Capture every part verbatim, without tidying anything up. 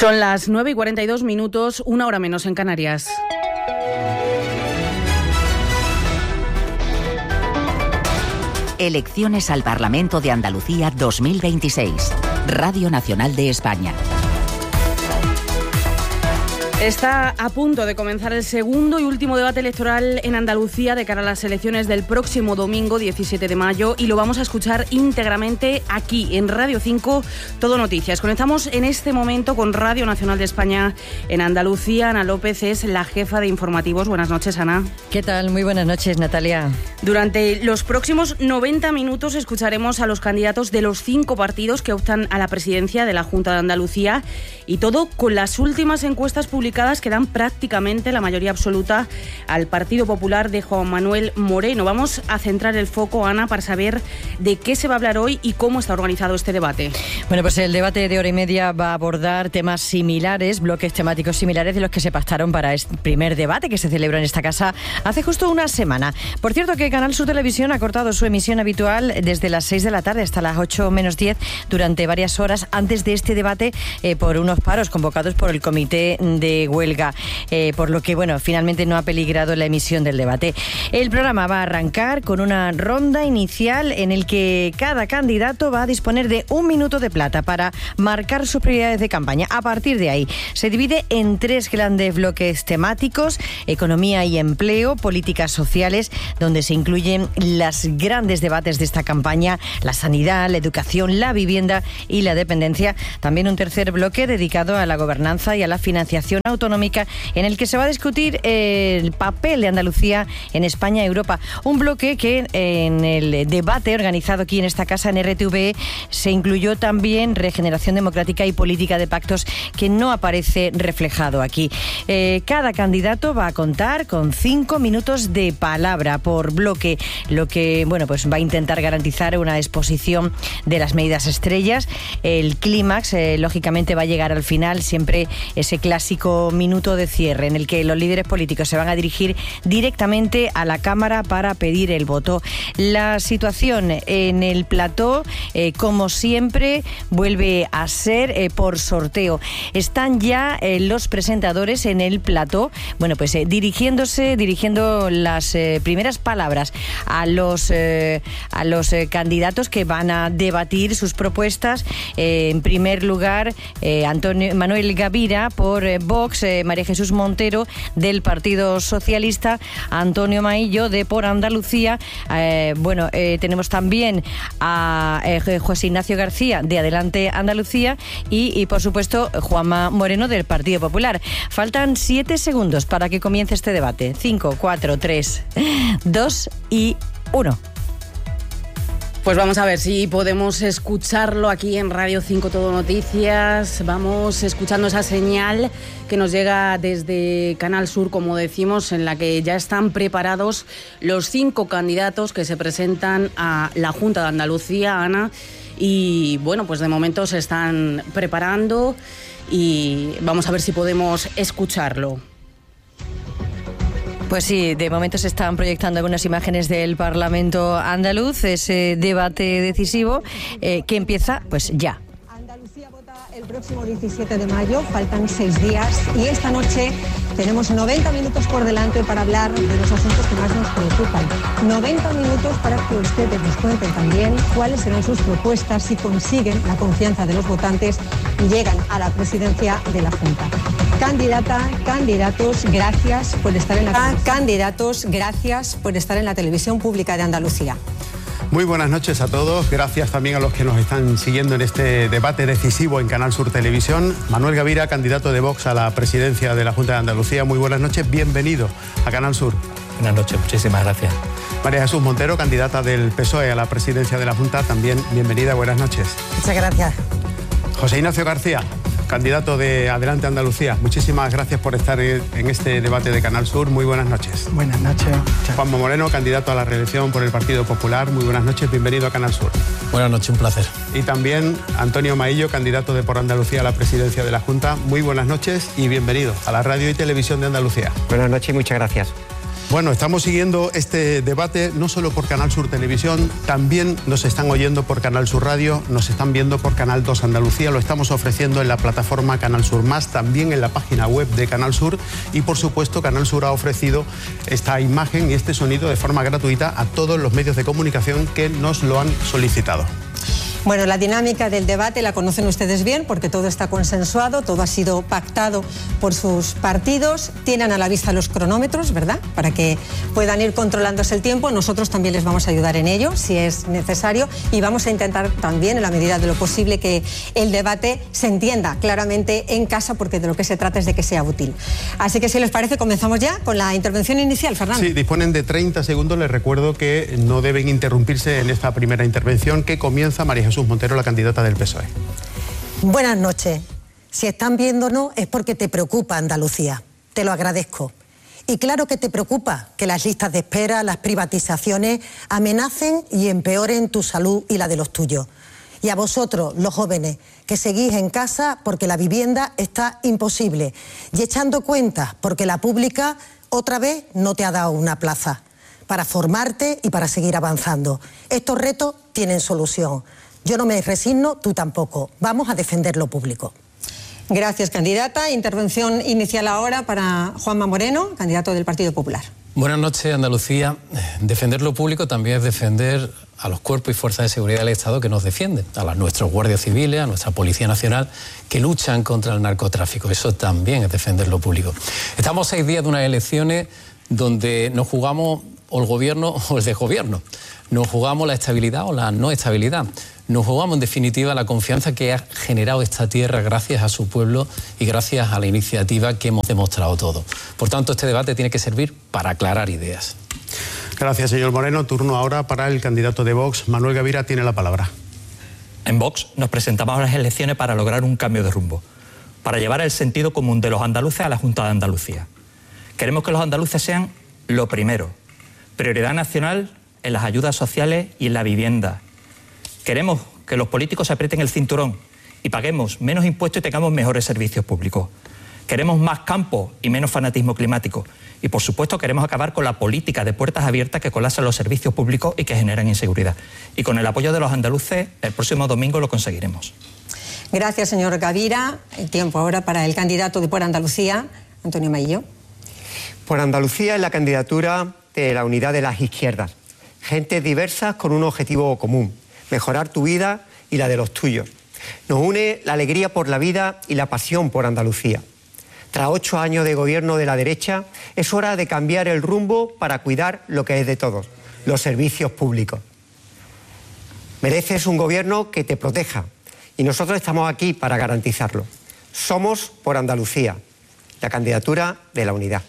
Son las nueve y cuarenta y dos minutos, una hora menos en Canarias. Elecciones al Parlamento de Andalucía dos mil veintiséis. Radio Nacional de España. Está a punto de comenzar el segundo y último debate electoral en Andalucía de cara a las elecciones del próximo domingo diecisiete de mayo y lo vamos a escuchar íntegramente aquí en Radio cinco, Todo Noticias. Conectamos en este momento con Radio Nacional de España en Andalucía. Ana López es la jefa de informativos. Buenas noches, Ana. ¿Qué tal? Muy buenas noches, Natalia. Durante los próximos noventa minutos escucharemos a los candidatos de los cinco partidos que optan a la presidencia de la Junta de Andalucía y todo con las últimas encuestas publicadas que dan prácticamente la mayoría absoluta al Partido Popular de Juan Manuel Moreno. Vamos a centrar el foco, Ana, para saber de qué se va a hablar hoy y cómo está organizado este debate. Bueno, pues el debate de hora y media va a abordar temas similares, bloques temáticos similares de los que se pactaron para este primer debate que se celebró en esta casa hace justo una semana. Por cierto, que Canal Sur Televisión ha cortado su emisión habitual desde las seis de la tarde hasta las ocho menos diez durante varias horas antes de este debate eh, por unos paros convocados por el Comité de Huelga, eh, por lo que, bueno, finalmente no ha peligrado la emisión del debate. El programa va a arrancar con una ronda inicial en el que cada candidato va a disponer de un minuto de plata para marcar sus prioridades de campaña. A partir de ahí, se divide en tres grandes bloques temáticos: economía y empleo, políticas sociales, donde se incluyen los grandes debates de esta campaña, la sanidad, la educación, la vivienda y la dependencia. También un tercer bloque dedicado a la gobernanza y a la financiación autonómica, en el que se va a discutir eh, el papel de Andalucía en España y Europa. Un bloque que eh, en el debate organizado aquí en esta casa, en R T V E, se incluyó también regeneración democrática y política de pactos, que no aparece reflejado aquí. Eh, cada candidato va a contar con cinco minutos de palabra por bloque, lo que, bueno, pues va a intentar garantizar una exposición de las medidas estrellas. El clímax, eh, lógicamente, va a llegar al final, siempre ese clásico minuto de cierre en el que los líderes políticos se van a dirigir directamente a la Cámara para pedir el voto. La situación en el plató, eh, como siempre, vuelve a ser eh, por sorteo. Están ya eh, los presentadores en el plató, bueno, pues eh, dirigiéndose, dirigiendo las eh, primeras palabras a los eh, a los eh, candidatos que van a debatir sus propuestas. Eh, en primer lugar, eh, Antonio Manuel Gavira por eh, Vox, eh, María Jesús Montero del Partido Socialista, Antonio Maillo de Por Andalucía. Eh, bueno, eh, tenemos también a eh, José Ignacio García de Adelante Andalucía y, y por supuesto, Juanma Moreno del Partido Popular. Faltan siete segundos para que comience este debate. Cinco, cuatro, tres, dos y uno. Pues vamos a ver si podemos escucharlo aquí en Radio cinco Todo Noticias. Vamos escuchando esa señal que nos llega desde Canal Sur, como decimos, en la que ya están preparados los cinco candidatos que se presentan a la Junta de Andalucía, Ana. Y bueno, pues de momento se están preparando y vamos a ver si podemos escucharlo. Pues sí, de momento se están proyectando algunas imágenes del Parlamento andaluz, ese debate decisivo eh, que empieza pues ya. Andalucía vota el próximo diecisiete de mayo, faltan seis días y esta noche tenemos noventa minutos por delante para hablar de los asuntos que más nos preocupan. noventa minutos para que ustedes nos cuenten también cuáles serán sus propuestas si consiguen la confianza de los votantes y llegan a la presidencia de la Junta. Candidata, candidatos, gracias por estar en la candidatos, gracias por estar en la televisión pública de Andalucía. Muy buenas noches a todos, gracias también a los que nos están siguiendo en este debate decisivo en Canal Sur Televisión. Manuel Gavira, candidato de Vox a la presidencia de la Junta de Andalucía, muy buenas noches, bienvenido a Canal Sur. Buenas noches, muchísimas gracias. María Jesús Montero, candidata del P S O E a la presidencia de la Junta, también bienvenida, buenas noches. Muchas gracias. José Ignacio García, candidato de Adelante Andalucía, muchísimas gracias por estar en este debate de Canal Sur, muy buenas noches. Buenas noches. Juanma Moreno, candidato a la reelección por el Partido Popular, muy buenas noches, bienvenido a Canal Sur. Buenas noches, un placer. Y también Antonio Maillo, candidato de Por Andalucía a la presidencia de la Junta, muy buenas noches y bienvenido a la radio y televisión de Andalucía. Buenas noches y muchas gracias. Bueno, estamos siguiendo este debate no solo por Canal Sur Televisión, también nos están oyendo por Canal Sur Radio, nos están viendo por Canal dos Andalucía, lo estamos ofreciendo en la plataforma Canal Sur Más, también en la página web de Canal Sur y por supuesto Canal Sur ha ofrecido esta imagen y este sonido de forma gratuita a todos los medios de comunicación que nos lo han solicitado. Bueno, la dinámica del debate la conocen ustedes bien porque todo está consensuado, todo ha sido pactado por sus partidos. Tienen a la vista los cronómetros, ¿verdad? Para que puedan ir controlándose el tiempo. Nosotros también les vamos a ayudar en ello, si es necesario. Y vamos a intentar también, en la medida de lo posible, que el debate se entienda claramente en casa, porque de lo que se trata es de que sea útil. Así que, si les parece, comenzamos ya con la intervención inicial, Fernando. Sí, disponen de treinta segundos. Les recuerdo que no deben interrumpirse en esta primera intervención que comienza María Jesús Montero, la candidata del P S O E. Buenas noches. Si están viéndonos es porque te preocupa Andalucía. Te lo agradezco. Y claro que te preocupa que las listas de espera, las privatizaciones amenacen y empeoren tu salud y la de los tuyos. Y a vosotros, los jóvenes, que seguís en casa porque la vivienda está imposible y echando cuentas porque la pública otra vez no te ha dado una plaza para formarte y para seguir avanzando. Estos retos tienen solución. Yo no me resigno, tú tampoco. Vamos a defender lo público. Gracias, candidata. Intervención inicial ahora para Juanma Moreno, candidato del Partido Popular. Buenas noches, Andalucía. Defender lo público también es defender a los cuerpos y fuerzas de seguridad del Estado que nos defienden, a los, nuestros guardias civiles, a nuestra Policía Nacional, que luchan contra el narcotráfico. Eso también es defender lo público. Estamos seis días de unas elecciones donde nos jugamos o el gobierno o el desgobierno. Nos jugamos la estabilidad o la no estabilidad. Nos jugamos, en definitiva, la confianza que ha generado esta tierra gracias a su pueblo y gracias a la iniciativa que hemos demostrado todos. Por tanto, este debate tiene que servir para aclarar ideas. Gracias, señor Moreno. Turno ahora para el candidato de Vox. Manuel Gavira tiene la palabra. En Vox nos presentamos a las elecciones para lograr un cambio de rumbo, para llevar el sentido común de los andaluces a la Junta de Andalucía. Queremos que los andaluces sean lo primero, prioridad nacional en las ayudas sociales y en la vivienda. Queremos que los políticos se aprieten el cinturón y paguemos menos impuestos y tengamos mejores servicios públicos. Queremos más campo y menos fanatismo climático. Y, por supuesto, queremos acabar con la política de puertas abiertas que colapsan los servicios públicos y que generan inseguridad. Y con el apoyo de los andaluces, el próximo domingo lo conseguiremos. Gracias, señor Gavira. El tiempo ahora para el candidato de Por Andalucía, Antonio Maillo. Por Andalucía es la candidatura de la unidad de las izquierdas. Gentes diversas con un objetivo común: mejorar tu vida y la de los tuyos. Nos une la alegría por la vida y la pasión por Andalucía. Tras ocho años de gobierno de la derecha, es hora de cambiar el rumbo para cuidar lo que es de todos, los servicios públicos. Mereces un gobierno que te proteja y nosotros estamos aquí para garantizarlo. Somos Por Andalucía, la candidatura de la unidad.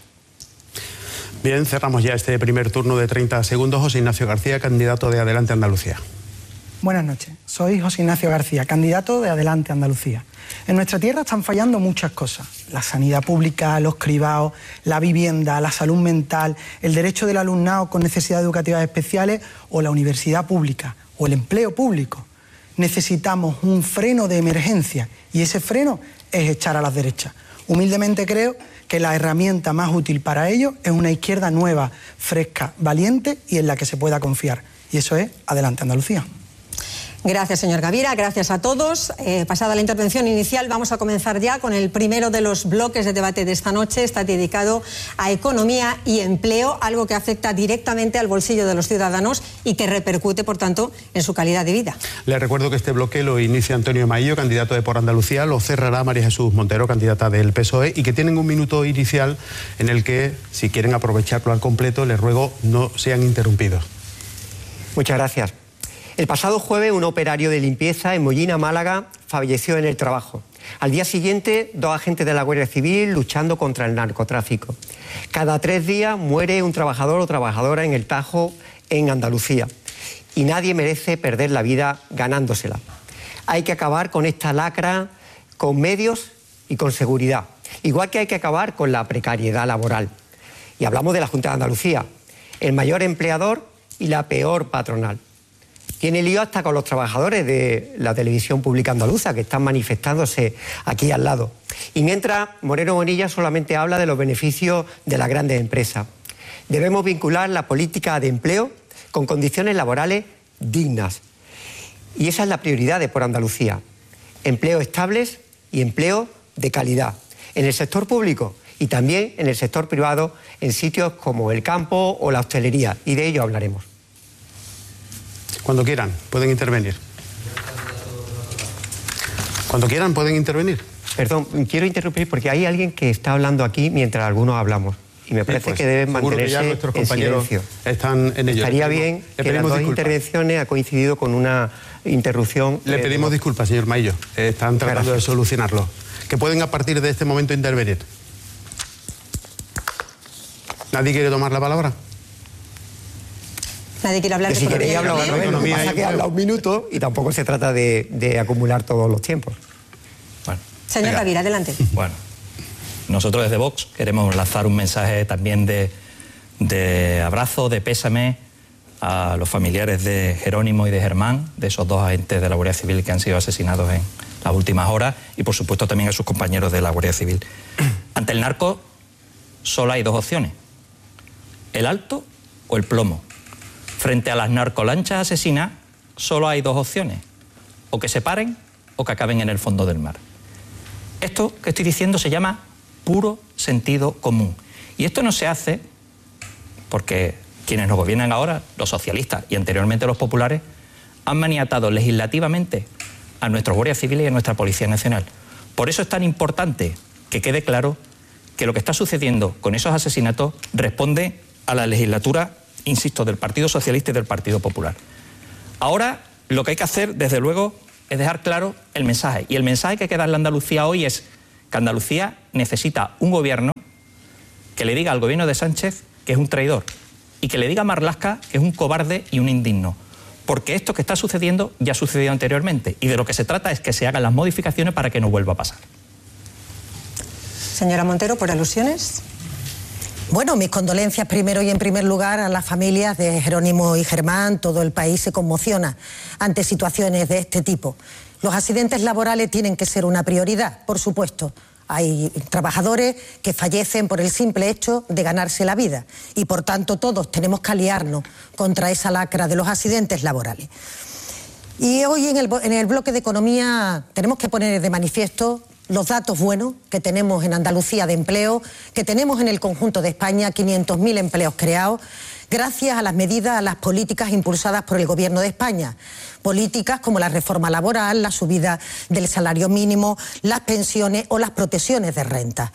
Bien, cerramos ya este primer turno de treinta segundos. José Ignacio García, candidato de Adelante Andalucía. Buenas noches, soy José Ignacio García, candidato de Adelante Andalucía. En nuestra tierra están fallando muchas cosas: la sanidad pública, los cribados, la vivienda, la salud mental, el derecho del alumnado con necesidades educativas especiales o la universidad pública o el empleo público. Necesitamos un freno de emergencia y ese freno es echar a las derechas. Humildemente creo que la herramienta más útil para ello es una izquierda nueva, fresca, valiente y en la que se pueda confiar. Y eso es Adelante Andalucía. Gracias, señor Gavira. Gracias a todos. Eh, pasada la intervención inicial, vamos a comenzar ya con el primero de los bloques de debate de esta noche. Está dedicado a economía y empleo, algo que afecta directamente al bolsillo de los ciudadanos y que repercute, por tanto, en su calidad de vida. Les recuerdo que este bloque lo inicia Antonio Maillo, candidato de Por Andalucía, lo cerrará María Jesús Montero, candidata del P S O E, y que tienen un minuto inicial en el que, si quieren aprovecharlo al completo, les ruego no sean interrumpidos. Muchas gracias. El pasado jueves, un operario de limpieza en Mollina, Málaga, falleció en el trabajo. Al día siguiente, dos agentes de la Guardia Civil luchando contra el narcotráfico. Cada tres días muere un trabajador o trabajadora en el Tajo, en Andalucía. Y nadie merece perder la vida ganándosela. Hay que acabar con esta lacra con medios y con seguridad. Igual que hay que acabar con la precariedad laboral. Y hablamos de la Junta de Andalucía, el mayor empleador y la peor patronal. Tiene lío hasta con los trabajadores de la televisión pública andaluza, que están manifestándose aquí al lado. Y mientras, Moreno Bonilla solamente habla de los beneficios de las grandes empresas. Debemos vincular la política de empleo con condiciones laborales dignas. Y esa es la prioridad de Por Andalucía. Empleo estables y empleo de calidad. En el sector público y también en el sector privado, en sitios como el campo o la hostelería. Y de ello hablaremos. Cuando quieran, pueden intervenir. Cuando quieran, pueden intervenir. Perdón, quiero interrumpir porque hay alguien que está hablando aquí mientras algunos hablamos. Y me parece sí, pues, que deben mantenerse que ya nuestros compañeros en silencio. Están en ello. Estaría bien que las dos disculpas. intervenciones ha coincidido con una interrupción. Le pedimos eh, disculpas, señor Maillo. Están tratando Gracias. de solucionarlo. Que pueden a partir de este momento intervenir. ¿Nadie quiere tomar la palabra? Nadie quiere hablar que de si queréis hablar de economía. Pasa que habla un minuto y tampoco se trata de, de acumular todos los tiempos. Bueno, Señor Gavira, adelante. Bueno, nosotros desde Vox queremos lanzar un mensaje también de, de abrazo, de pésame a los familiares de Jerónimo y de Germán, de esos dos agentes de la Guardia Civil que han sido asesinados en las últimas horas, y por supuesto también a sus compañeros de la Guardia Civil. Ante el narco solo hay dos opciones: el alto o el plomo. Frente a las narcolanchas asesinas solo hay dos opciones: o que se paren o que acaben en el fondo del mar. Esto que estoy diciendo se llama puro sentido común. Y esto no se hace porque quienes nos gobiernan ahora, los socialistas y anteriormente los populares, han maniatado legislativamente a nuestros guardias civiles y a nuestra Policía Nacional. Por eso es tan importante que quede claro que lo que está sucediendo con esos asesinatos responde a la legislatura, insisto, del Partido Socialista y del Partido Popular. Ahora lo que hay que hacer, desde luego, es dejar claro el mensaje. Y el mensaje que hay que darle a Andalucía hoy es que Andalucía necesita un gobierno que le diga al gobierno de Sánchez que es un traidor y que le diga a Marlaska que es un cobarde y un indigno. Porque esto que está sucediendo ya ha sucedido anteriormente y de lo que se trata es que se hagan las modificaciones para que no vuelva a pasar. Señora Montero, por alusiones. Bueno, mis condolencias primero y en primer lugar a las familias de Jerónimo y Germán. Todo el país se conmociona ante situaciones de este tipo. Los accidentes laborales tienen que ser una prioridad, por supuesto. Hay trabajadores que fallecen por el simple hecho de ganarse la vida y por tanto todos tenemos que aliarnos contra esa lacra de los accidentes laborales. Y hoy en el, en el bloque de economía tenemos que poner de manifiesto los datos buenos que tenemos en Andalucía de empleo, que tenemos en el conjunto de España, quinientos mil empleos creados, gracias a las medidas, a las políticas impulsadas por el Gobierno de España. Políticas como la reforma laboral, la subida del salario mínimo, las pensiones o las protecciones de renta.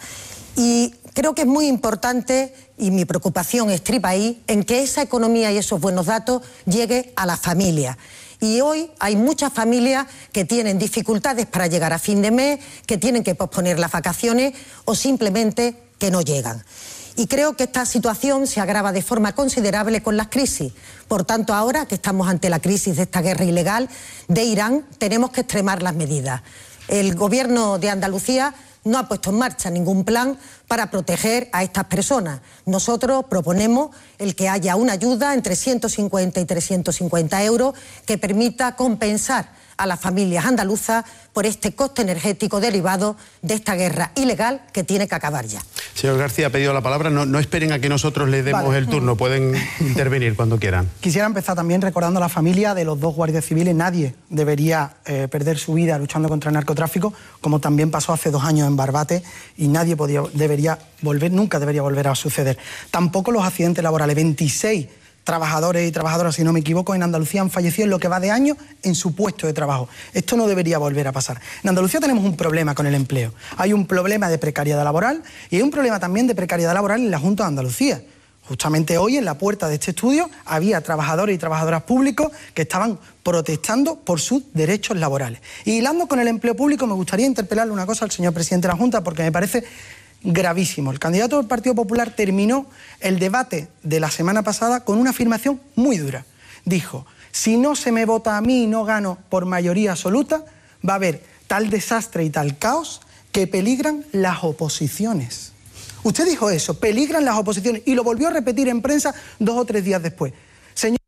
Y creo que es muy importante, y mi preocupación estriba ahí, en que esa economía y esos buenos datos llegue a las familias. Y hoy hay muchas familias que tienen dificultades para llegar a fin de mes, que tienen que posponer las vacaciones o simplemente que no llegan. Y creo que esta situación se agrava de forma considerable con las crisis. Por tanto, ahora que estamos ante la crisis de esta guerra ilegal de Irán, tenemos que extremar las medidas. El Gobierno de Andalucía no ha puesto en marcha ningún plan para proteger a estas personas. Nosotros proponemos el que haya una ayuda entre ciento cincuenta y trescientos cincuenta euros que permita compensar a las familias andaluzas por este coste energético derivado de esta guerra ilegal que tiene que acabar ya. Señor García ha pedido la palabra. No, no esperen a que nosotros le demos vale. el turno. Pueden intervenir cuando quieran. Quisiera empezar también recordando a la familia de los dos guardias civiles. Nadie debería eh, perder su vida luchando contra el narcotráfico, como también pasó hace dos años en Barbate, y nadie podía, debería volver, nunca debería volver a suceder. Tampoco los accidentes laborales. veintiséis trabajadores y trabajadoras, si no me equivoco, en Andalucía han fallecido en lo que va de año en su puesto de trabajo. Esto no debería volver a pasar. En Andalucía tenemos un problema con el empleo. Hay un problema de precariedad laboral y hay un problema también de precariedad laboral en la Junta de Andalucía. Justamente hoy en la puerta de este estudio había trabajadores y trabajadoras públicos que estaban protestando por sus derechos laborales. Y hilando con el empleo público, me gustaría interpelarle una cosa al señor presidente de la Junta, porque me parece gravísimo. El candidato del Partido Popular terminó el debate de la semana pasada con una afirmación muy dura. Dijo: si no se me vota a mí y no gano por mayoría absoluta, va a haber tal desastre y tal caos que peligran las oposiciones. Usted dijo eso, peligran las oposiciones, y lo volvió a repetir en prensa dos o tres días después. Señor,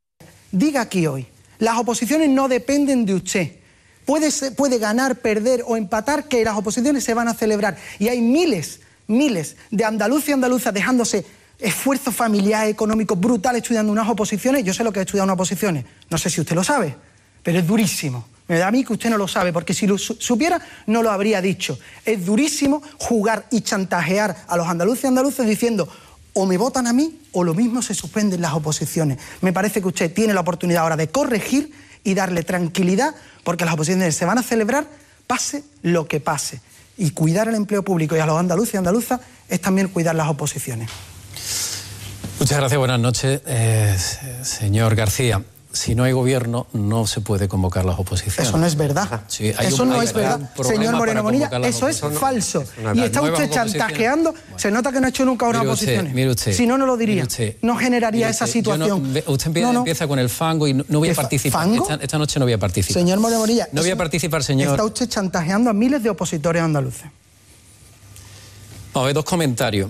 diga aquí hoy, las oposiciones no dependen de usted. Puede, ser, puede ganar, perder o empatar, que las oposiciones se van a celebrar. Y hay miles, miles de andaluces y andaluzas dejándose esfuerzo familiar, económico brutal estudiando unas oposiciones. Yo sé lo que he estudiado unas oposiciones, no sé si usted lo sabe, pero es durísimo. Me da a mí que usted no lo sabe, porque si lo supiera no lo habría dicho. Es durísimo jugar y chantajear a los andaluces y andaluces diciendo o me votan a mí o lo mismo se suspenden las oposiciones. Me parece que usted tiene la oportunidad ahora de corregir y darle tranquilidad, porque las oposiciones se van a celebrar pase lo que pase. Y cuidar el empleo público y a los andaluces y andaluzas es también cuidar las oposiciones. Muchas gracias, buenas noches. Eh, señor García, si no hay gobierno no se puede convocar las oposiciones. Eso no es verdad. Sí, eso un, no hay, es verdad. Señor Moreno Bonilla, eso es falso. Eso no, y está usted chantajeando. Se nota que no ha hecho nunca una oposición. Mire usted. Si no, no lo diría. Usted, no generaría esa situación. No, usted empieza, no, no. empieza con el fango y no, no voy a participar. Esta, esta noche no voy a participar. Señor Moreno Bonilla. No voy a participar, señor. Está usted chantajeando a miles de opositores andaluces. Vamos a ver, dos comentarios.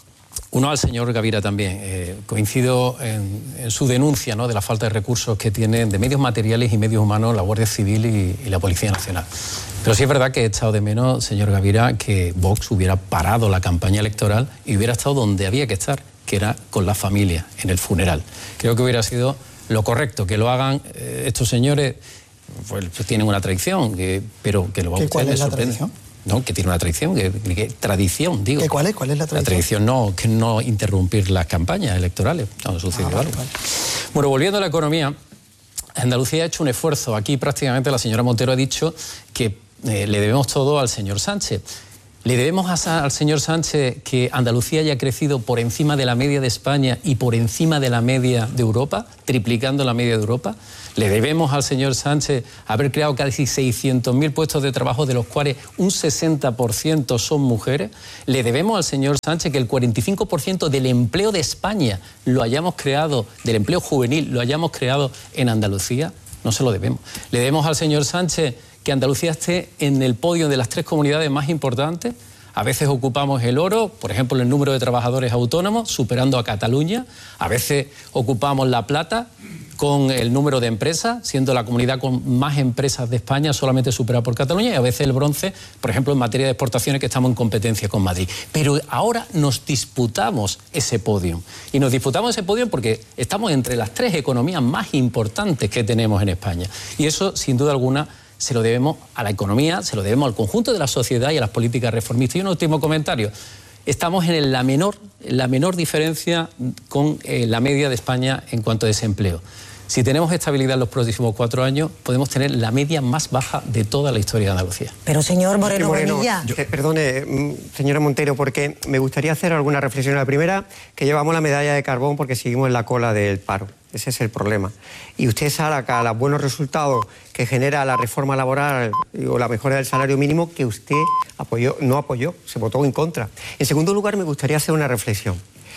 Uno al señor Gavira también. Eh, coincido en, en su denuncia, ¿no?, de la falta de recursos que tienen de medios materiales y medios humanos la Guardia Civil y, y la Policía Nacional. Pero sí es verdad que he echado de menos, señor Gavira, que Vox hubiera parado la campaña electoral y hubiera estado donde había que estar, que era con la familia, en el funeral. Creo que hubiera sido lo correcto, que lo hagan eh, estos señores, pues, pues tienen una tradición, que, pero que lo ¿Qué, ¿Cuál es la tradición? No, que tiene una tradición, que, que tradición, digo. ¿Qué, cuál es? ¿Cuál es la tradición? La tradición no, que no interrumpir las campañas electorales. No sucedió ah, vale, algo. Vale. Bueno, volviendo a la economía, Andalucía ha hecho un esfuerzo. Aquí prácticamente la señora Montero ha dicho que eh, le debemos todo al señor Sánchez. ¿Le debemos a, al señor Sánchez que Andalucía haya crecido por encima de la media de España y por encima de la media de Europa, triplicando la media de Europa? ¿Le debemos al señor Sánchez haber creado casi seiscientos mil puestos de trabajo, de los cuales un sesenta por ciento son mujeres? ¿Le debemos al señor Sánchez que el cuarenta y cinco por ciento del empleo de España lo hayamos creado, del empleo juvenil, lo hayamos creado en Andalucía? No se lo debemos. ¿Le debemos al señor Sánchez que Andalucía esté en el podio de las tres comunidades más importantes? A veces ocupamos el oro, por ejemplo, el número de trabajadores autónomos, superando a Cataluña. A veces ocupamos la plata con el número de empresas, siendo la comunidad con más empresas de España solamente superada por Cataluña, y a veces el bronce, por ejemplo, en materia de exportaciones, que estamos en competencia con Madrid. Pero ahora nos disputamos ese podio. Y nos disputamos ese podio porque estamos entre las tres economías más importantes que tenemos en España. Y eso, sin duda alguna, se lo debemos a la economía, se lo debemos al conjunto de la sociedad y a las políticas reformistas. Y un último comentario. Estamos en la menor, la menor diferencia con eh, la media de España en cuanto a desempleo. Si tenemos estabilidad en los próximos cuatro años, podemos tener la media más baja de toda la historia de Andalucía. Pero, señor Moreno, Moreno Bonilla... Yo, eh, perdone, señora Montero, porque me gustaría hacer alguna reflexión. La primera, que llevamos la medalla de carbón porque seguimos en la cola del paro. Ese es el problema. Y usted saca los buenos resultados que genera la reforma laboral o la mejora del salario mínimo, que usted apoyó, no apoyó, se votó en contra. En segundo lugar, me gustaría hacer una reflexión.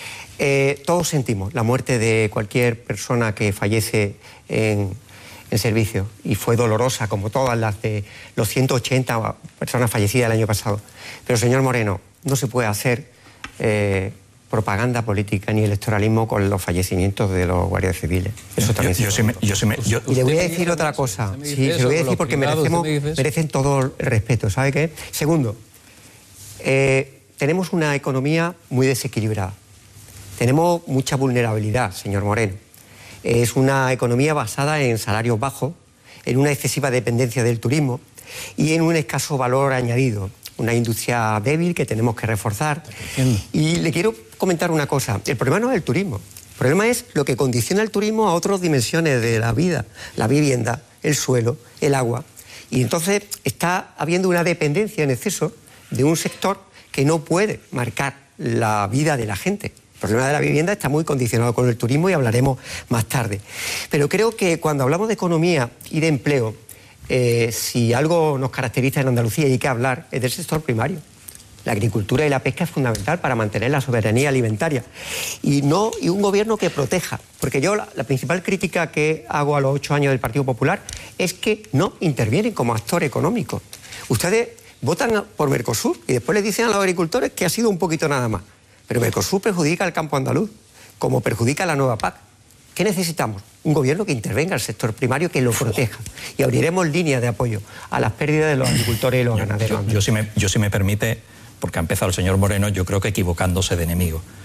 Eh, todos sentimos la muerte de cualquier persona que fallece en, en servicio, y fue dolorosa, como todas las de los ciento ochenta personas fallecidas el año pasado. Pero, señor Moreno, no se puede hacer eh, propaganda política ni electoralismo con los fallecimientos de los guardias civiles. Eso también yo, yo, se sí me, yo sí me, yo, Y le voy a decir otra cosa. Sí, se lo voy a decir porque merecemos, merecen todo el respeto. ¿Sabe qué? Segundo, eh, tenemos una economía muy desequilibrada. Tenemos mucha vulnerabilidad, señor Moreno. Es una economía basada en salarios bajos, en una excesiva dependencia del turismo y en un escaso valor añadido. Una industria débil que tenemos que reforzar. Y le quiero comentar una cosa. El problema no es el turismo. El problema es lo que condiciona el turismo a otras dimensiones de la vida. La vivienda, el suelo, el agua. Y entonces está habiendo una dependencia en exceso de un sector que no puede marcar la vida de la gente. El problema de la vivienda está muy condicionado con el turismo y hablaremos más tarde. Pero creo que cuando hablamos de economía y de empleo, eh, si algo nos caracteriza en Andalucía y hay que hablar, es del sector primario. La agricultura y la pesca es fundamental para mantener la soberanía alimentaria. Y, no, y un gobierno que proteja. Porque yo la, la principal crítica que hago a los ocho años del Partido Popular es que no intervienen como actor económico. Ustedes votan por Mercosur y después le dicen a los agricultores que ha sido un poquito nada más. Pero Mercosur perjudica al campo andaluz, como perjudica la nueva P A C. ¿Qué necesitamos? Un gobierno que intervenga al sector primario, que lo proteja. Y abriremos líneas de apoyo a las pérdidas de los agricultores y los yo, ganaderos. Yo, yo, si me, yo si me permite, porque ha empezado el señor Moreno, yo creo que equivocándose de enemigo.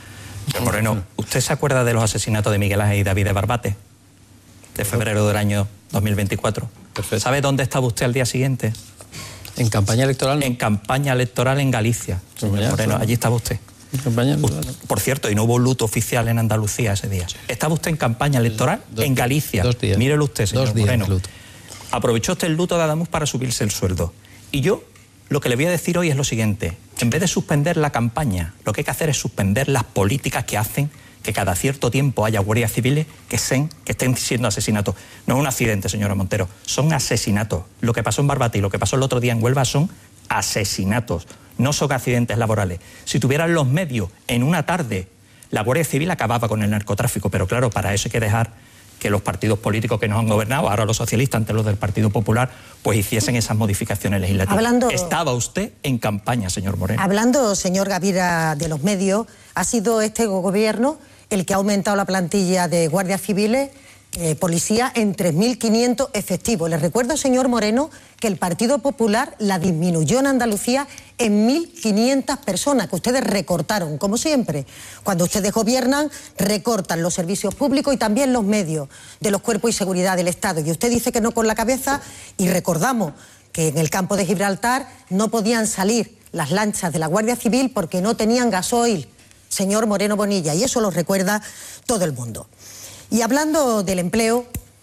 Señor Moreno, ¿usted se acuerda de los asesinatos de Miguel Ángel y David de Barbate? De febrero del año dos mil veinticuatro. Perfecto. ¿Sabe dónde estaba usted al día siguiente? ¿En campaña electoral? En campaña electoral en Galicia. Señor Moreno, claro. Allí estaba usted. En campaña electoral. Por cierto, y no hubo luto oficial en Andalucía ese día. ¿Estaba usted en campaña electoral? Dos, en Galicia. Dos días. Mírelo usted, señor dos días Moreno. De luto. Aprovechó usted el luto de Adamuz para subirse el sueldo. Y yo lo que le voy a decir hoy es lo siguiente. En vez de suspender la campaña, lo que hay que hacer es suspender las políticas que hacen que cada cierto tiempo haya guardias civiles que, sean, que estén siendo asesinatos. No es un accidente, señora Montero, son asesinatos. Lo que pasó en Barbate y lo que pasó el otro día en Huelva son asesinatos, no son accidentes laborales. Si tuvieran los medios en una tarde, la Guardia Civil acababa con el narcotráfico, pero claro, para eso hay que dejar que los partidos políticos que nos han gobernado, ahora los socialistas, antes los del Partido Popular, pues hiciesen esas modificaciones legislativas. Hablando, Estaba usted en campaña, señor Moreno. Hablando, señor Gavira, de los medios, ha sido este gobierno el que ha aumentado la plantilla de guardias civiles, eh, policía, en tres mil quinientos efectivos. Les recuerdo, señor Moreno, que el Partido Popular la disminuyó en Andalucía en mil quinientas personas, que ustedes recortaron, como siempre. Cuando ustedes gobiernan, recortan los servicios públicos y también los medios de los cuerpos y seguridad del Estado. Y usted dice que no con la cabeza, y recordamos que en el campo de Gibraltar no podían salir las lanchas de la Guardia Civil porque no tenían gasoil, señor Moreno Bonilla, y eso lo recuerda todo el mundo. Y hablando del empleo,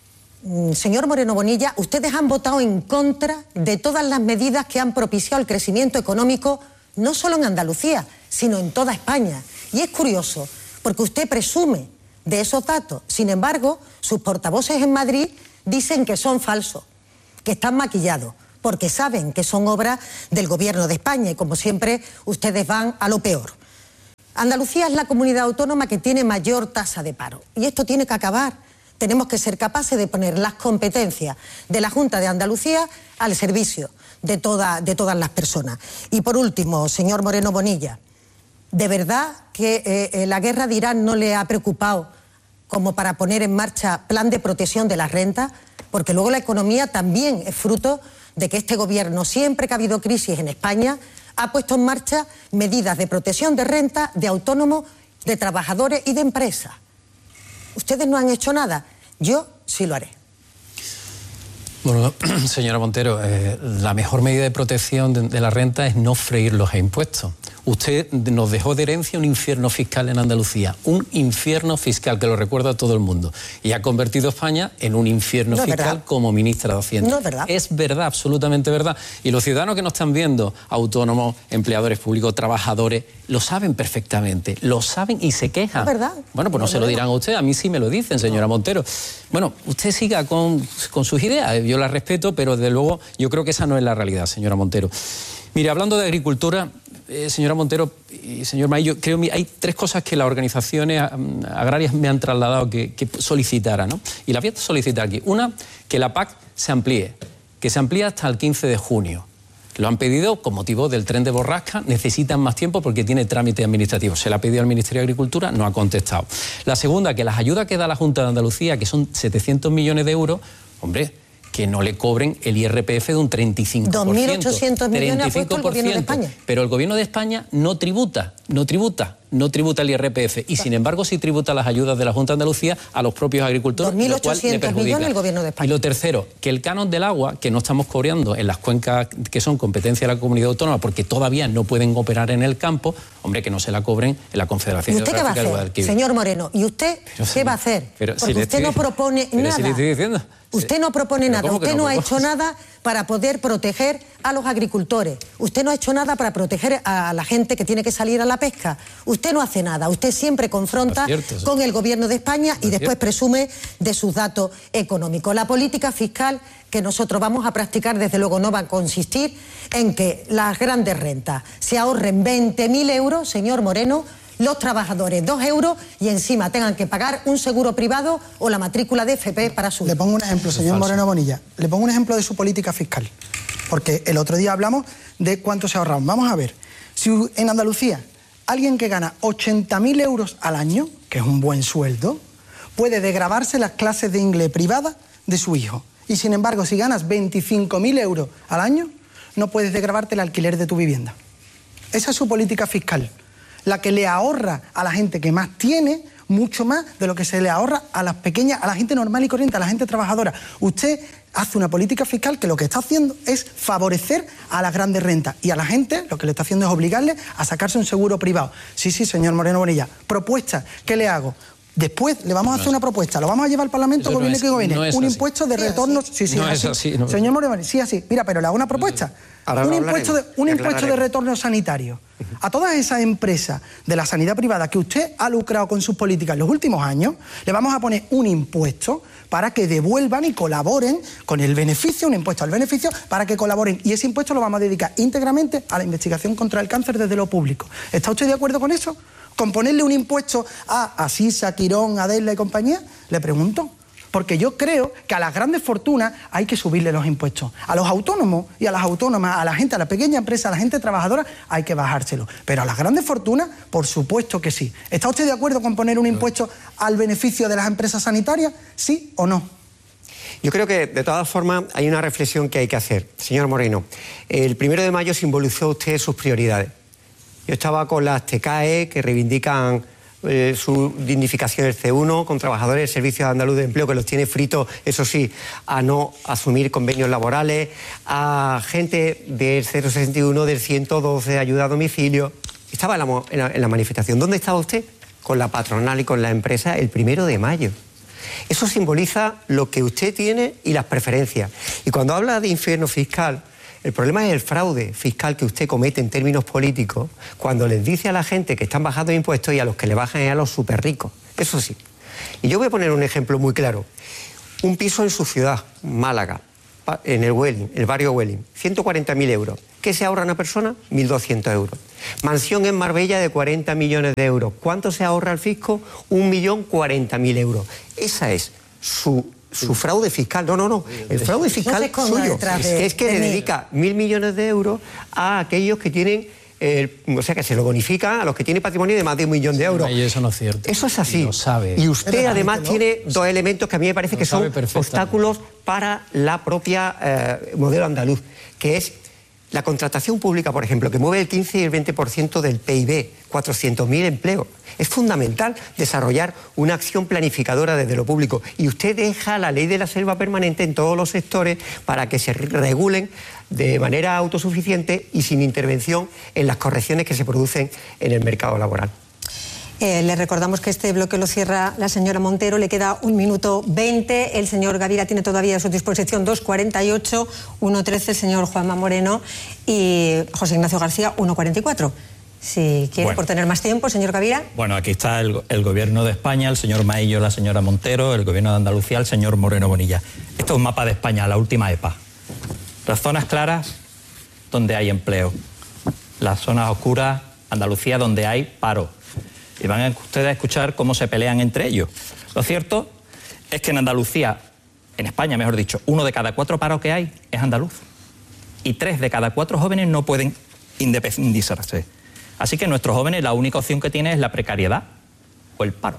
señor Moreno Bonilla, ustedes han votado en contra de todas las medidas que han propiciado el crecimiento económico, no solo en Andalucía, sino en toda España. Y es curioso, porque usted presume de esos datos. Sin embargo, sus portavoces en Madrid dicen que son falsos, que están maquillados, porque saben que son obra del Gobierno de España y, como siempre, ustedes van a lo peor. Andalucía es la comunidad autónoma que tiene mayor tasa de paro y esto tiene que acabar. Tenemos que ser capaces de poner las competencias de la Junta de Andalucía al servicio de, toda, de todas las personas. Y por último, señor Moreno Bonilla, ¿de verdad que eh, la guerra de Irán no le ha preocupado como para poner en marcha plan de protección de las rentas? Porque luego la economía también es fruto de que este gobierno, siempre que ha habido crisis en España, ha puesto en marcha medidas de protección de renta, de autónomos, de trabajadores y de empresas. Ustedes no han hecho nada, yo sí lo haré. Bueno, señora Montero, eh, la mejor medida de protección de, de la renta es no freír los impuestos. Usted nos dejó de herencia un infierno fiscal en Andalucía, un infierno fiscal que lo recuerda a todo el mundo, y ha convertido a España en un infierno no fiscal como ministra de Hacienda. No es verdad. Es verdad, absolutamente verdad. Y los ciudadanos que nos están viendo, autónomos, empleadores públicos, trabajadores, lo saben perfectamente, lo saben y se quejan. Es verdad. Bueno, pues no, no se lo dirán a usted, a mí sí me lo dicen, señora no. Montero. Bueno, usted siga con, con sus ideas, yo las respeto, pero desde luego yo creo que esa no es la realidad, señora Montero. Mire, hablando de agricultura, eh, señora Montero y señor Maillo, creo que hay tres cosas que las organizaciones agrarias me han trasladado que, que solicitara, ¿no? Y las voy a solicitar aquí. Una, que la P A C se amplíe, que se amplíe hasta el quince de junio. Lo han pedido con motivo del tren de Borrasca, necesitan más tiempo porque tiene trámite administrativo. Se le ha pedido al Ministerio de Agricultura, no ha contestado. La segunda, que las ayudas que da la Junta de Andalucía, que son setecientos millones de euros, hombre, que no le cobren el I R P F de un treinta y cinco por ciento. dos mil ochocientos millones ha puesto el Gobierno de España. Pero el Gobierno de España no tributa, no tributa, no tributa el I R P F. Y sin embargo sí tributa las ayudas de la Junta de Andalucía a los propios agricultores. dos mil ochocientos millones el Gobierno de España. Y lo tercero, que el canon del agua, que no estamos cobrando en las cuencas que son competencia de la comunidad autónoma, porque todavía no pueden operar en el campo, hombre, que no se la cobren en la Confederación Hidrográfica del Guadalquivir. Señor Moreno, ¿y usted pero qué sí, va a hacer? Pero porque si usted estoy, no propone pero nada. Si le estoy diciendo. Usted no propone nada, usted no, no ha hecho nada para poder proteger a los agricultores, usted no ha hecho nada para proteger a la gente que tiene que salir a la pesca, usted no hace nada, usted siempre confronta cierto, con el Gobierno de España y después presume de sus datos económicos. La política fiscal que nosotros vamos a practicar desde luego no va a consistir en que las grandes rentas se ahorren veinte mil euros, señor Moreno, los trabajadores dos euros y encima tengan que pagar un seguro privado o la matrícula de F P para su... Le pongo un ejemplo, señor Moreno Bonilla, le pongo un ejemplo de su política fiscal, porque el otro día hablamos de cuánto se ahorraron. Vamos a ver, si en Andalucía alguien que gana ochenta mil euros al año, que es un buen sueldo, puede desgravarse las clases de inglés privadas de su hijo. Y sin embargo, si ganas veinticinco mil euros al año, no puedes desgravarte el alquiler de tu vivienda. Esa es su política fiscal. la que le ahorra a la gente que más tiene, mucho más de lo que se le ahorra a las pequeñas, a la gente normal y corriente, a la gente trabajadora. Usted hace una política fiscal que lo que está haciendo es favorecer a las grandes rentas, y a la gente lo que le está haciendo es obligarle a sacarse un seguro privado. Sí, sí, señor Moreno Bonilla. Propuesta, ¿qué le hago? Después le vamos a hacer una propuesta, lo vamos a llevar al Parlamento, Eso gobierno no es- que gobierne, no es un así. impuesto de retornos. Sí, sí, No es es así, no. Señor Moreno, sí, así. Mira, pero le hago una propuesta. Ahora un lo impuesto de, hablaremos un y impuesto de aclararemos. retorno sanitario a todas esas empresas de la sanidad privada que usted ha lucrado con sus políticas en los últimos años. Le vamos a poner un impuesto para que devuelvan y colaboren con el beneficio, un impuesto al beneficio, para que colaboren. Y ese impuesto lo vamos a dedicar íntegramente a la investigación contra el cáncer desde lo público. ¿Está usted de acuerdo con eso? ¿Con ponerle un impuesto a Asisa, Quirón, Adela y compañía? Le pregunto. Porque yo creo que a las grandes fortunas hay que subirle los impuestos. A los autónomos y a las autónomas, a la gente, a la pequeña empresa, a la gente trabajadora, hay que bajárselo. Pero a las grandes fortunas, por supuesto que sí. ¿Está usted de acuerdo con poner un impuesto al beneficio de las empresas sanitarias? ¿Sí o no? Yo creo que, de todas formas, hay una reflexión que hay que hacer. Señor Moreno, el primero de mayo simbolizó usted sus prioridades. Yo estaba con las T K E, que reivindican eh, su dignificación del C uno, con trabajadores del Servicio Andaluz de Empleo, que los tiene fritos, eso sí, a no asumir convenios laborales, a gente del cero sesenta y uno, del ciento doce, de ayuda a domicilio. Estaba en la, mo- en la- en la manifestación. ¿Dónde estaba usted? Con la patronal y con la empresa el primero de mayo. Eso simboliza lo que usted tiene y las preferencias. Y cuando habla de infierno fiscal, el problema es el fraude fiscal que usted comete en términos políticos cuando les dice a la gente que están bajando impuestos y a los que le bajan es a los súper ricos. Eso sí. Y yo voy a poner un ejemplo muy claro. Un piso en su ciudad, Málaga, pa- en el Welling, el barrio Welling, ciento cuarenta mil euros. ¿Qué se ahorra una persona? mil doscientos euros. Mansión en Marbella de cuarenta millones de euros. ¿Cuánto se ahorra el fisco? un millón cuarenta mil euros. Esa es su, su fraude fiscal. No, no, no. El fraude fiscal se esconda suyo detrás de- es que de le mí. dedica mil millones de euros a aquellos que tienen, eh, o sea, que se lo bonifica a los que tienen patrimonio de más de un millón de euros. Y eso no es cierto. Eso es así. Y lo sabe. Y usted Pero además admítelo. tiene dos elementos que a mí me parece Lo que son sabe perfectamente. obstáculos para la propia eh, modelo andaluz, que es la contratación pública, por ejemplo, que mueve el quince y el veinte por ciento del P I B, cuatrocientos mil empleos. Es fundamental desarrollar una acción planificadora desde lo público. Y usted deja la ley de la selva permanente en todos los sectores para que se regulen de manera autosuficiente y sin intervención en las correcciones que se producen en el mercado laboral. Eh, le recordamos que este bloque lo cierra la señora Montero, le queda un minuto veinte, el señor Gavira tiene todavía a su disposición dos cuarenta y ocho, uno trece el señor Juanma Moreno y José Ignacio García uno cuarenta y cuatro. Si quiere, Bueno. por tener más tiempo, señor Gavira. Bueno, aquí está el, el gobierno de España, el señor Maillo, la señora Montero, el gobierno de Andalucía, el señor Moreno Bonilla. Esto es un mapa de España, la última E P A. Las zonas claras, donde hay empleo. Las zonas oscuras, Andalucía, donde hay paro. Y van a ustedes a escuchar cómo se pelean entre ellos. Lo cierto es que en Andalucía, en España mejor dicho, uno de cada cuatro paros que hay es andaluz. Y tres de cada cuatro jóvenes no pueden independizarse. Así que nuestros jóvenes la única opción que tienen es la precariedad o el paro.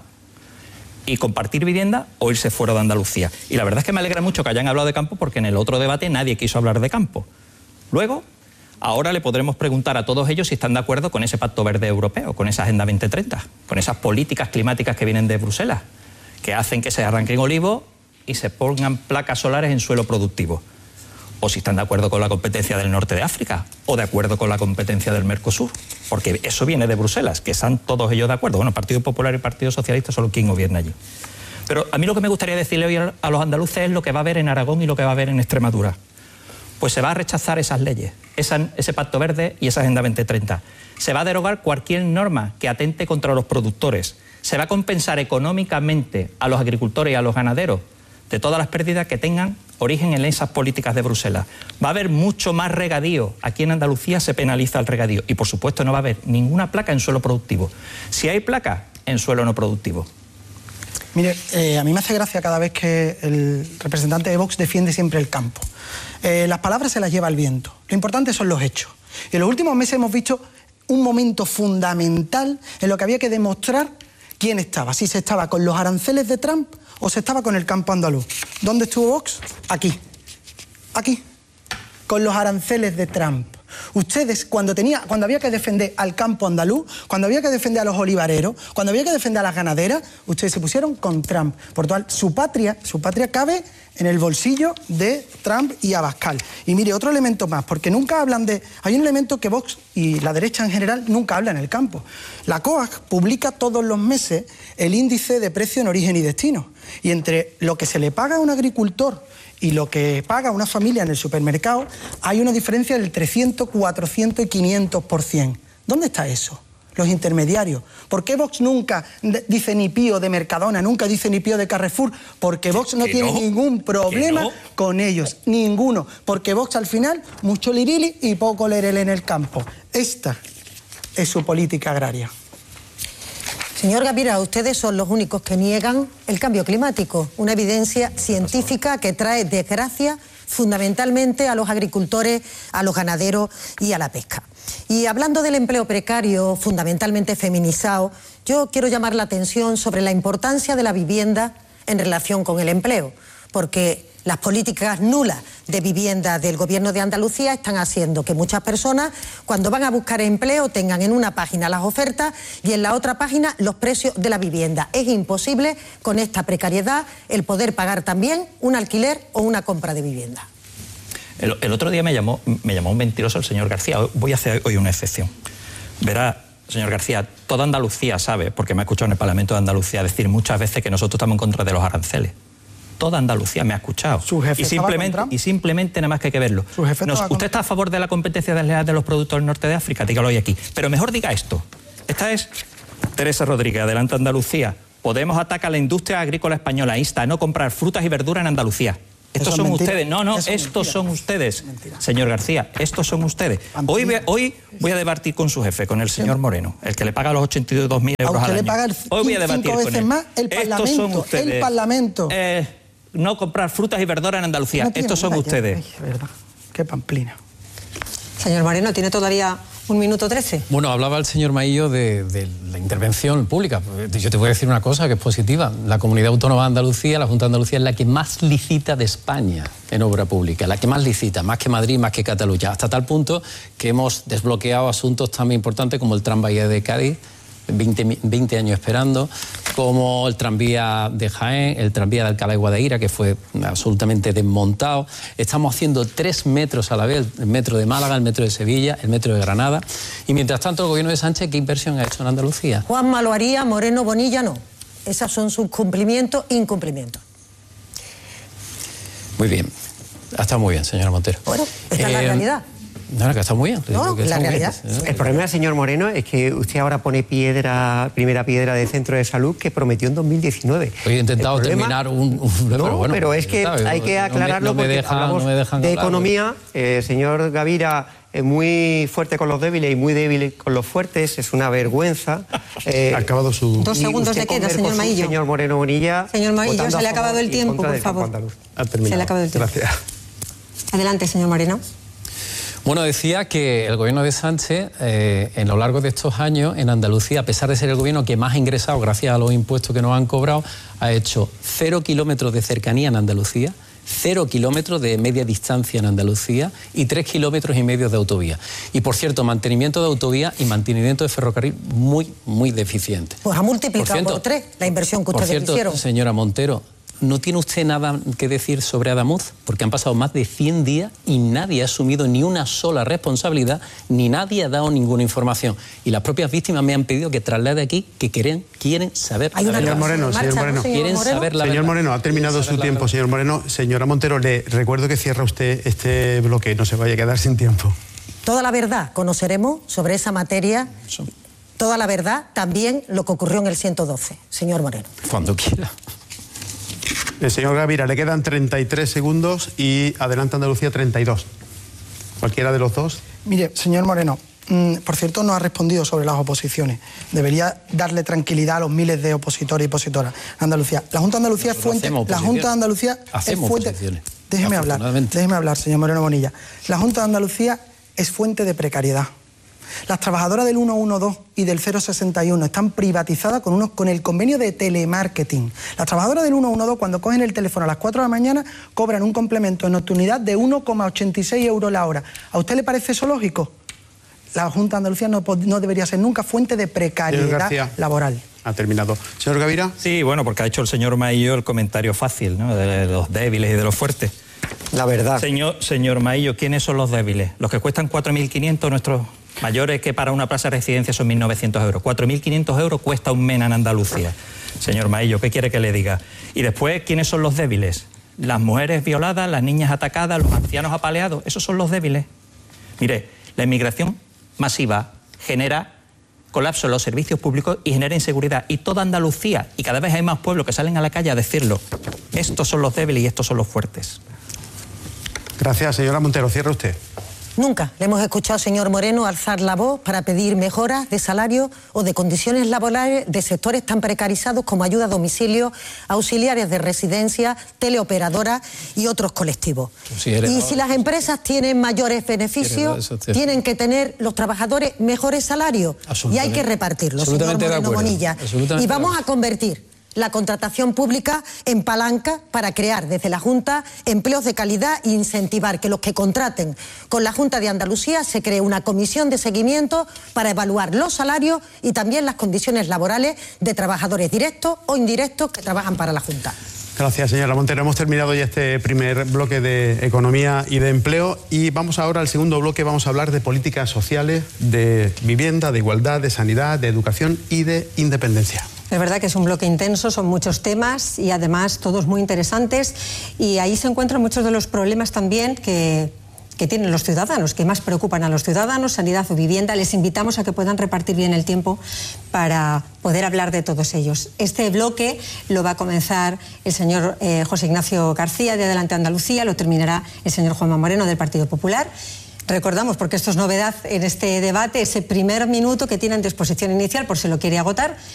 Y compartir vivienda o irse fuera de Andalucía. Y la verdad es que me alegra mucho que hayan hablado de campo porque en el otro debate nadie quiso hablar de campo. Luego, ahora le podremos preguntar a todos ellos si están de acuerdo con ese Pacto Verde Europeo, con esa Agenda veinte treinta, con esas políticas climáticas que vienen de Bruselas, que hacen que se arranquen olivos y se pongan placas solares en suelo productivo. O si están de acuerdo con la competencia del norte de África, o de acuerdo con la competencia del Mercosur, porque eso viene de Bruselas, que están todos ellos de acuerdo. Bueno, Partido Popular y Partido Socialista son quien gobierna allí. Pero a mí lo que me gustaría decirle hoy a los andaluces es lo que va a haber en Aragón y lo que va a haber en Extremadura. Pues se va a rechazar esas leyes, esa, ese Pacto Verde y esa Agenda veinte treinta. Se va a derogar cualquier norma que atente contra los productores. Se va a compensar económicamente a los agricultores y a los ganaderos de todas las pérdidas que tengan origen en esas políticas de Bruselas. Va a haber mucho más regadío. Aquí en Andalucía se penaliza el regadío y, por supuesto, no va a haber ninguna placa en suelo productivo. Si hay placa, en suelo no productivo. Mire, eh, a mí me hace gracia cada vez que el representante de Vox defiende siempre el campo. Eh, las palabras se las lleva el viento. Lo importante son los hechos. Y en los últimos meses hemos visto un momento fundamental en lo que había que demostrar quién estaba. Si se estaba con los aranceles de Trump o se estaba con el campo andaluz. ¿Dónde estuvo Vox? Aquí. Aquí. Con los aranceles de Trump. Ustedes, cuando, tenía, cuando había que defender al campo andaluz, cuando había que defender a los olivareros, cuando había que defender a las ganaderas, ustedes se pusieron con Trump. Por lo tanto, su patria, su patria cabe en el bolsillo de Trump y Abascal. Y mire, otro elemento más, porque nunca hablan de... Hay un elemento que Vox y la derecha en general nunca habla en el campo. La COAG publica todos los meses el índice de precio en origen y destino. Y entre lo que se le paga a un agricultor y lo que paga una familia en el supermercado, hay una diferencia del trescientos, cuatrocientos y quinientos por ciento. ¿Dónde está eso? Los intermediarios. ¿Por qué Vox nunca dice ni pío de Mercadona, nunca dice ni pío de Carrefour? Porque Vox no tiene no, ningún problema no. con ellos, ninguno. Porque Vox al final, mucho lirili y poco lerele en el campo. Esta es su política agraria. Señor Gavira, ustedes son los únicos que niegan el cambio climático, una evidencia científica que trae desgracia fundamentalmente a los agricultores, a los ganaderos y a la pesca. Y hablando del empleo precario, fundamentalmente feminizado, yo quiero llamar la atención sobre la importancia de la vivienda en relación con el empleo, porque las políticas nulas de vivienda del Gobierno de Andalucía están haciendo que muchas personas, cuando van a buscar empleo, tengan en una página las ofertas y en la otra página los precios de la vivienda. Es imposible, con esta precariedad, el poder pagar también un alquiler o una compra de vivienda. El, el otro día me llamó, me llamó un mentiroso el señor García. Voy a hacer hoy una excepción. Verá, señor García, toda Andalucía sabe, porque me ha escuchado en el Parlamento de Andalucía decir muchas veces que nosotros estamos en contra de los aranceles. Toda Andalucía me ha escuchado. ¿Su jefe y simplemente estaba con Trump? Y simplemente nada más que hay que verlo. ¿Su jefe Nos, estaba ¿Usted está a favor de la competencia desleal de los productos del norte de África? Dígalo hoy aquí. Pero mejor diga esto. Esta es Teresa Rodríguez, Adelante Andalucía. Podemos atacar a la industria agrícola española, insta a no comprar frutas y verduras en Andalucía. Estos son ustedes. No, no, estos son ustedes. Señor García, estos son ustedes. Hoy voy, hoy voy a debatir con su jefe, con el señor Moreno, el que le paga los ochenta y dos mil euros al año. Hoy voy a debatir con él. Más el estos son ustedes. El Parlamento. Eh, no comprar frutas y verduras en Andalucía. No estos son ustedes. Ay, verdad. Qué pamplina. Señor Moreno, ¿tiene todavía un minuto trece? Bueno, hablaba el señor Maillo de, de la intervención pública. Yo te voy a decir una cosa que es positiva. La Comunidad Autónoma de Andalucía, la Junta de Andalucía, es la que más licita de España en obra pública. La que más licita, más que Madrid, más que Cataluña. Hasta tal punto que hemos desbloqueado asuntos tan importantes como el tranvía de Cádiz, veinte, veinte años esperando, como el tranvía de Jaén, el tranvía de Alcalá y Guadaira, que fue absolutamente desmontado. Estamos haciendo tres metros a la vez, el metro de Málaga, el metro de Sevilla, el metro de Granada. Y mientras tanto, el gobierno de Sánchez, ¿qué inversión ha hecho en Andalucía? Juanma lo haría, Moreno Bonilla no. Esos son sus cumplimientos, incumplimientos. Muy bien. Ha estado muy bien, señora Montero. Bueno, esta eh, es la realidad. No, que está muy bien. No, que la realidad. Bien, ¿eh? El problema, señor Moreno, es que usted ahora pone piedra, primera piedra del centro de salud que prometió en dos mil diecinueve. Hoy he intentado problema, terminar un... un no, pero, bueno, pero es que ¿sabes? hay que aclararlo, no me, no me deja, porque hablamos no me dejan de hablar, economía. El eh, señor Gavira es muy fuerte con los débiles y muy débil con los fuertes. Es una vergüenza. Eh, ha acabado su... Dos segundos de queda, señor Maillo. Señor Moreno Bonilla. Señor Maillo, se le ha acabado el tiempo, por favor. Ha terminado. Se le ha acabado el tiempo. Gracias. Adelante, señor Moreno. Bueno, decía que el gobierno de Sánchez, eh, en lo largo de estos años, en Andalucía, a pesar de ser el gobierno que más ha ingresado gracias a los impuestos que nos han cobrado, ha hecho cero kilómetros de cercanía en Andalucía, cero kilómetros de media distancia en Andalucía y tres kilómetros y medio de autovía. Y, por cierto, mantenimiento de autovía y mantenimiento de ferrocarril muy, muy deficiente. Pues ha multiplicado por, cierto, por tres la inversión que ustedes hicieron. Por cierto, señora Montero, ¿no tiene usted nada que decir sobre Adamuz? Porque han pasado más de cien días y nadie ha asumido ni una sola responsabilidad, ni nadie ha dado ninguna información. Y las propias víctimas me han pedido que traslade aquí que quieren, quieren saber la verdad. Señor Moreno, señor Moreno. Quieren saber la verdad. Señor Moreno, ha terminado su tiempo, señor Moreno. Señora Montero, le recuerdo que cierra usted este bloque, no se vaya a quedar sin tiempo. Toda la verdad conoceremos sobre esa materia, toda la verdad, también lo que ocurrió en el ciento doce, señor Moreno. Cuando quiera. El señor Gavira, le quedan treinta y tres segundos y Adelante Andalucía treinta y dos. ¿Cualquiera de los dos? Mire, señor Moreno, mmm, por cierto, no ha respondido sobre las oposiciones. Debería darle tranquilidad a los miles de opositores y opositoras en Andalucía. La Junta de Andalucía es fuente... La Junta de Andalucía es fuente... Déjeme hablar, déjeme hablar, señor Moreno Bonilla. La Junta de Andalucía es fuente de precariedad. Las trabajadoras del ciento doce y del cero sesenta y uno están privatizadas con, unos, con el convenio de telemarketing. Las trabajadoras del ciento doce, cuando cogen el teléfono a las cuatro de la mañana, cobran un complemento de nocturnidad de uno coma ochenta y seis euros la hora. ¿A usted le parece eso lógico? La Junta de Andalucía no, no debería ser nunca fuente de precariedad laboral. Ha terminado. Señor Gavira. Sí, bueno, porque ha hecho el señor Maillo el comentario fácil, ¿no?, de los débiles y de los fuertes. La verdad. Señor, señor Maillo, ¿quiénes son los débiles? Los que cuestan cuatro mil quinientos, nuestros mayores, que para una plaza de residencia son mil novecientos euros. cuatro mil quinientos euros cuesta un MENA en Andalucía. Señor Maillo, ¿qué quiere que le diga? Y después, ¿quiénes son los débiles? Las mujeres violadas, las niñas atacadas, los ancianos apaleados. Esos son los débiles. Mire, la inmigración masiva genera colapso en los servicios públicos y genera inseguridad. Y toda Andalucía, y cada vez hay más pueblos que salen a la calle a decirlo. Estos son los débiles y estos son los fuertes. Gracias, señora Montero. Cierra usted. Nunca le hemos escuchado, señor Moreno, alzar la voz para pedir mejoras de salario o de condiciones laborales de sectores tan precarizados como ayuda a domicilio, auxiliares de residencia, teleoperadoras y otros colectivos. Si eres... Y si las empresas tienen mayores beneficios, tienen que tener los trabajadores mejores salarios y hay que repartirlos, señor Moreno Bonilla. Y vamos a convertir la contratación pública en palanca para crear desde la Junta empleos de calidad e incentivar que los que contraten con la Junta de Andalucía se cree una comisión de seguimiento para evaluar los salarios y también las condiciones laborales de trabajadores directos o indirectos que trabajan para la Junta. Gracias, señora Montero. Hemos terminado ya este primer bloque de economía y de empleo y vamos ahora al segundo bloque. Vamos a hablar de políticas sociales, de vivienda, de igualdad, de sanidad, de educación y de independencia. Es verdad que es un bloque intenso, son muchos temas y además todos muy interesantes y ahí se encuentran muchos de los problemas también que, que tienen los ciudadanos, que más preocupan a los ciudadanos, sanidad o vivienda. Les invitamos a que puedan repartir bien el tiempo para poder hablar de todos ellos. Este bloque lo va a comenzar el señor eh, José Ignacio García de Adelante Andalucía, lo terminará el señor Juanma Moreno del Partido Popular. Recordamos, porque esto es novedad en este debate, ese primer minuto que tienen de exposición inicial, por si lo quiere agotar,